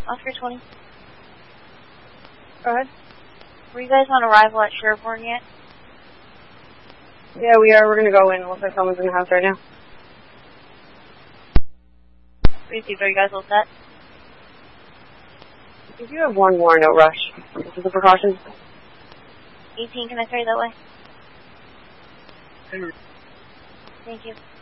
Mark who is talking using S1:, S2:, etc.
S1: Oscar 20.
S2: Go ahead.
S1: Were you guys on arrival at Sherborne yet?
S2: Yeah, we are. We're going to go in. It looks like someone's in the house right now.
S1: Received. Are you guys all set?
S2: If you have one more, no rush. This is a precaution.
S1: 18, can I start that way? Thank you.